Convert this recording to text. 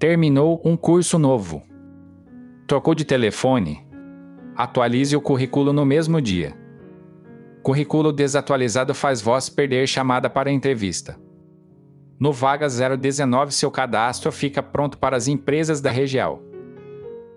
Terminou um curso novo. Trocou de telefone? Atualize o currículo no mesmo dia. Currículo desatualizado faz voz perder chamada para entrevista. No Vaga 019 seu cadastro fica pronto para as empresas da região.